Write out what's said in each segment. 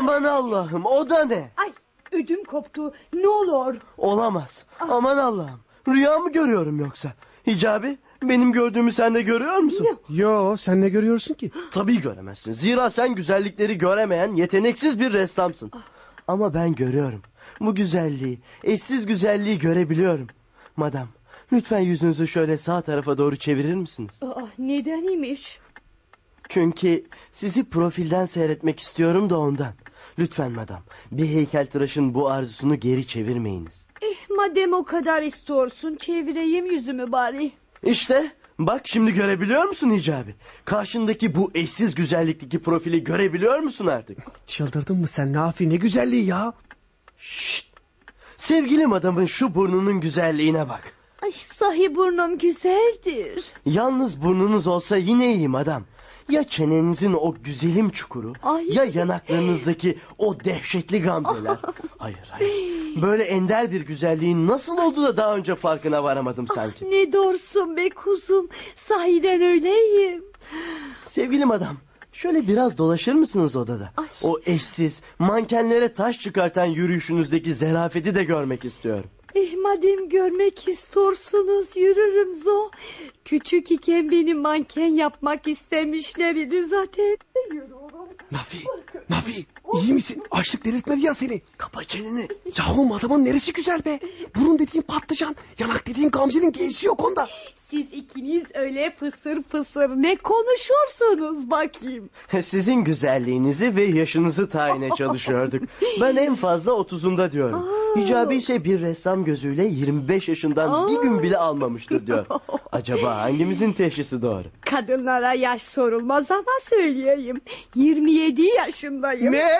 Aman Allah'ım, o da ne? Ay, ödüm koptu. Ne olur? Olamaz. Aman Allah'ım. Rüya mı görüyorum yoksa? Hicabi, benim gördüğümü sen de görüyor musun? Yo, sen ne görüyorsun ki? Tabii göremezsin. Zira sen güzellikleri göremeyen yeteneksiz bir ressamsın. Ama ben görüyorum. Bu güzelliği, eşsiz güzelliği görebiliyorum. Madam, lütfen yüzünüzü şöyle sağ tarafa doğru çevirir misiniz? Neden imiş? Çünkü sizi profilden seyretmek istiyorum da ondan. Lütfen madam, bir heykeltıraşın bu arzusunu geri çevirmeyiniz. Madem o kadar istiyorsun, çevireyim yüzümü bari. İşte bak, şimdi görebiliyor musun Hicabi? Karşındaki bu eşsiz güzellikteki profili görebiliyor musun artık? Çıldırdın mı sen Nafi, ne güzelliği ya? Şşt! Sevgilim adamın şu burnunun güzelliğine bak. Ay, sahi burnum güzeldir. Yalnız burnunuz olsa yine iyiyim adam. Ya çenenizin o güzelim çukuru, ya yanaklarınızdaki o dehşetli gamzeler. Hayır. Böyle ender bir güzelliğin nasıl oldu da daha önce farkına varamadım sanki. Ne doğrusun be kuzum. Sahiden öyleyim. Sevgilim adam, şöyle biraz dolaşır mısınız odada? O eşsiz, mankenlere taş çıkartan yürüyüşünüzdeki zerafeti de görmek istiyorum. Madem görmek istiyorsunuz, yürürüm zo. Küçük iken beni manken yapmak istemişlerdi zaten. Nafi, iyi misin? Açlık delirtmedi ya seni. Kapa çeneni. Yahu adamın neresi güzel be? Burun dediğin patlıcan, yanak dediğin gamzenin geysi yok onda. Siz ikiniz öyle fısır fısır ne konuşuyorsunuz bakayım? Sizin güzelliğinizi ve yaşınızı tayine çalışıyorduk. Ben en fazla 30'unda diyorum. Hicabi ise bir ressam gözüyle 25 yaşından bir gün bile almamıştır diyor. Acaba hangimizin teşhisi doğru? Kadınlara yaş sorulmaz ama söyleyeyim. 27 yaşındayım. Ne?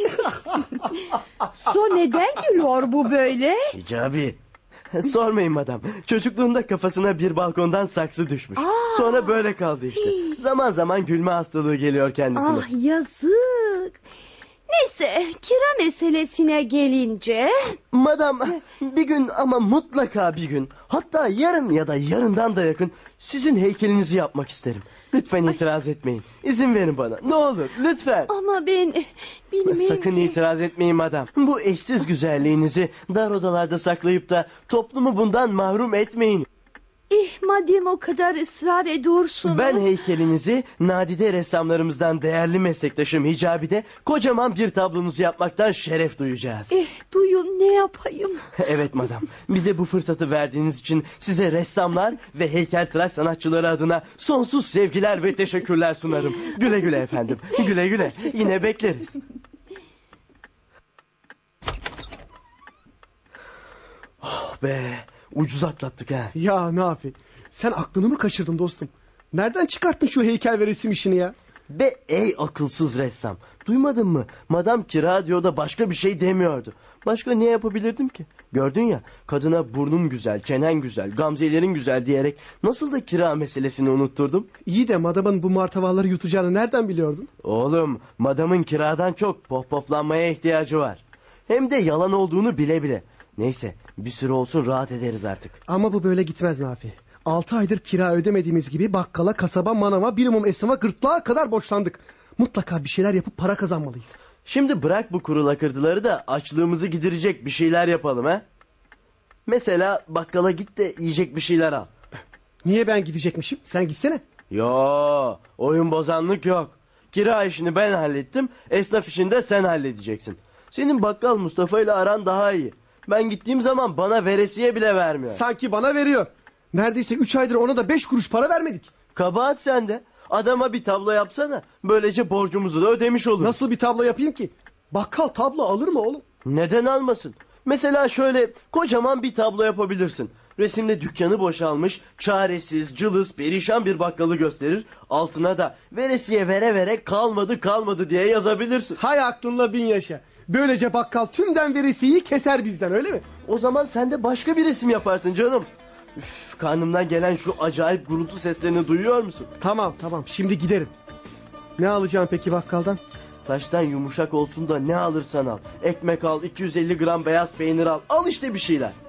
So neden gülüyor bu böyle? Hicabi. Sormayın madam. Çocukluğunda kafasına bir balkondan saksı düşmüş. Sonra böyle kaldı işte. Zaman zaman gülme hastalığı geliyor kendisine. Ah, yazık. Neyse, kira meselesine gelince... Madam, bir gün, ama mutlaka bir gün, hatta yarın ya da yarından da yakın sizin heykelinizi yapmak isterim. Lütfen itiraz etmeyin. İzin verin bana. Ne olur lütfen. Ama benim Sakın itiraz etmeyin madam. Bu eşsiz güzelliğinizi dar odalarda saklayıp da toplumu bundan mahrum etmeyin. madem o kadar ısrar ediyorsunuz... Ben heykelinizi nadide ressamlarımızdan değerli meslektaşım Hicabi'de kocaman bir tablonuzu yapmaktan şeref duyacağız. Duyun, ne yapayım? Evet madam. Bize bu fırsatı verdiğiniz için size ressamlar ve heykeltıraş sanatçıları adına sonsuz sevgiler ve teşekkürler sunarım. Güle güle efendim. Güle güle. Yine bekleriz. Oh be. Ucuz atlattık ha. Ya Nafi, sen aklını mı kaçırdın dostum? Nereden çıkarttın şu heykel ve resim işini ya? Be ey akılsız ressam. Duymadın mı? Madam ki radyoda başka bir şey demiyordu. Başka ne yapabilirdim ki? Gördün ya, kadına burnun güzel, çenen güzel, gamzelerin güzel diyerek nasıl da kira meselesini unutturdum. İyi de madamın bu martavalları yutacağını nereden biliyordun? Oğlum, madamın kiradan çok pohpohlanmaya ihtiyacı var. Hem de yalan olduğunu bile bile. Neyse, bir süre olsun rahat ederiz artık. Ama bu böyle gitmez Nafi. 6 aydır kira ödemediğimiz gibi bakkala, kasaba, manava, birimum esnafa gırtlağa kadar borçlandık. Mutlaka bir şeyler yapıp para kazanmalıyız. Şimdi bırak bu kuru lakırdıları da açlığımızı giderecek bir şeyler yapalım ha. Mesela bakkala git de yiyecek bir şeyler al. Niye ben gidecekmişim? Sen gitsene. Yo, oyun bozanlık yok. Kira işini ben hallettim, esnaf işini de sen halledeceksin. Senin bakkal Mustafa ile aran daha iyi. Ben gittiğim zaman bana veresiye bile vermiyor. Sanki bana veriyor. Neredeyse 3 aydır ona da 5 kuruş para vermedik. Kabahat sende. Adama bir tablo yapsana. Böylece borcumuzu da ödemiş oluruz. Nasıl bir tablo yapayım ki? Bakkal tablo alır mı oğlum? Neden almasın? Mesela şöyle kocaman bir tablo yapabilirsin. Resimde dükkanı boşalmış, çaresiz, cılız, perişan bir bakkalı gösterir. Altına da veresiye vere vere kalmadı diye yazabilirsin. Hay aklınla bin yaşa. Böylece bakkal tümden veresiyeyi keser bizden, öyle mi? O zaman sen de başka bir resim yaparsın canım. Üf, karnımdan gelen şu acayip gurultu seslerini duyuyor musun? Tamam şimdi giderim. Ne alacağım peki bakkaldan? Taştan yumuşak olsun da ne alırsan al. Ekmek al, 250 gram beyaz peynir al. Al işte bir şeyler.